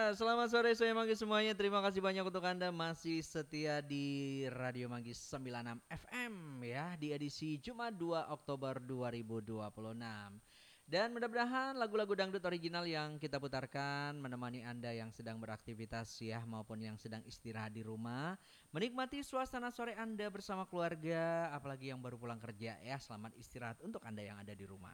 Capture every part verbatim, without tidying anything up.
selamat sore saya Manggis semuanya. Terima kasih banyak untuk Anda masih setia di Radio Manggis sembilan puluh enam F M ya di edisi Jumat dua Oktober dua ribu dua puluh enam. Dan mudah-mudahan lagu-lagu dangdut original yang kita putarkan menemani Anda yang sedang beraktivitas ya maupun yang sedang istirahat di rumah, menikmati suasana sore Anda bersama keluarga, apalagi yang baru pulang kerja ya. Selamat istirahat untuk Anda yang ada di rumah.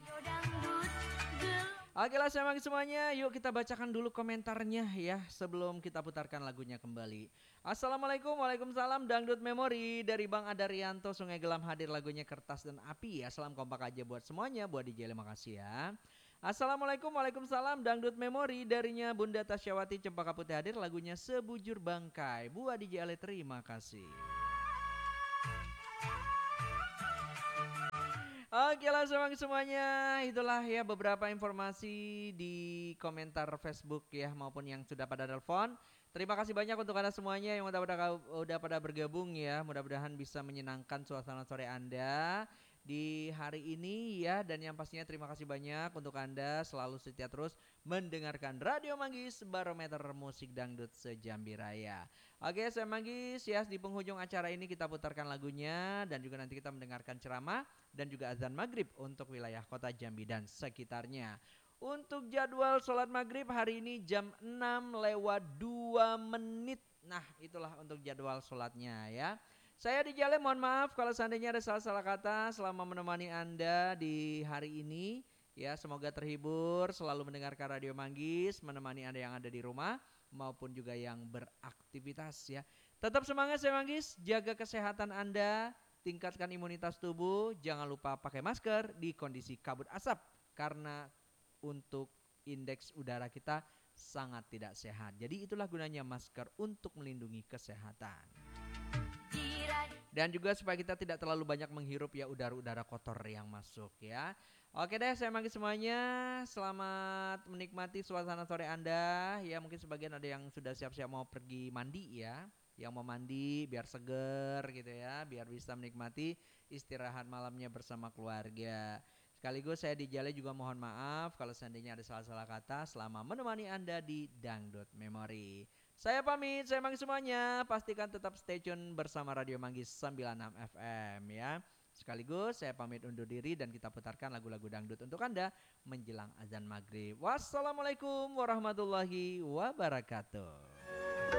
Oke lah saya semuanya, yuk kita bacakan dulu komentarnya ya sebelum kita putarkan lagunya kembali. Assalamualaikum, waalaikumsalam, dangdut memori dari Bang Adarianto Sungai Gelam hadir lagunya Kertas dan Api ya. Salam kompak aja buat semuanya, buat D J makasih ya. Assalamualaikum, waalaikumsalam, dangdut memori darinya Bunda Tasyawati Cempaka Putih hadir lagunya Sebujur Bangkai. Buat D J Ale terima kasih. Oke lah semuanya, itulah ya beberapa informasi di komentar Facebook ya maupun yang sudah pada telepon. Terima kasih banyak untuk Anda semuanya yang udah pada udah pada bergabung ya. Mudah-mudahan bisa menyenangkan suasana sore Anda di hari ini ya, dan yang pastinya terima kasih banyak untuk Anda selalu setia terus mendengarkan Radio Manggis, barometer musik dangdut sejambi raya. Oke, saya Manggis ya, di penghujung acara ini kita putarkan lagunya dan juga nanti kita mendengarkan ceramah dan juga azan maghrib untuk wilayah kota Jambi dan sekitarnya. Untuk jadwal sholat maghrib hari ini jam enam lewat dua menit. Nah itulah untuk jadwal sholatnya ya. Saya di Jale mohon maaf kalau seandainya ada salah-salah kata selama menemani Anda di hari ini. Ya semoga terhibur selalu mendengarkan Radio Manggis, menemani Anda yang ada di rumah maupun juga yang beraktivitas ya. Tetap semangat saya Manggis, jaga kesehatan Anda, tingkatkan imunitas tubuh, jangan lupa pakai masker di kondisi kabut asap karena untuk indeks udara kita sangat tidak sehat. Jadi itulah gunanya masker untuk melindungi kesehatan. Dan juga supaya kita tidak terlalu banyak menghirup ya udara-udara kotor yang masuk ya. Oke deh saya manggil semuanya, selamat menikmati suasana sore Anda. Ya mungkin sebagian ada yang sudah siap-siap mau pergi mandi ya. Yang mau mandi biar seger gitu ya, biar bisa menikmati istirahat malamnya bersama keluarga. Sekaligus saya di Jale juga mohon maaf kalau seandainya ada salah-salah kata selama menemani Anda di Dangdut Memory. Saya pamit, saya Manggis semuanya. Pastikan tetap stay tune bersama Radio Manggis sembilan puluh enam F M ya. Sekaligus saya pamit undur diri dan kita putarkan lagu-lagu dangdut untuk Anda menjelang azan maghrib. Wassalamualaikum warahmatullahi wabarakatuh.